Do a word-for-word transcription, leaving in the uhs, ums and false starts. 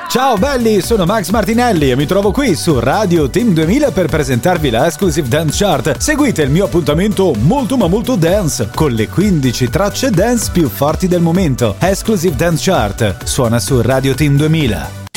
Ciao belli, sono Max Martinelli e mi trovo qui su Radio Team duemila per presentarvi la Exclusive Dance Chart. Seguite il mio appuntamento molto ma molto dance con le quindici tracce dance più forti del momento. Exclusive Dance Chart suona su Radio Team duemila.